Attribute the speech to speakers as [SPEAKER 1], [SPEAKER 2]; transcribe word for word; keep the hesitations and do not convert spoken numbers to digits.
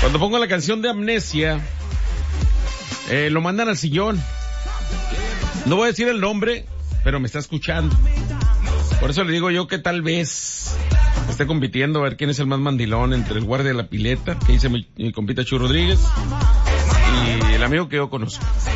[SPEAKER 1] Cuando pongo la canción de Amnesia, eh, lo mandan al sillón. No voy a decir el nombre, pero me está escuchando. Por eso le digo yo que tal vez esté compitiendo a ver quién es el más mandilón entre el guardia de la pileta, que dice mi, mi compita Chu Rodríguez, y el amigo que yo conozco.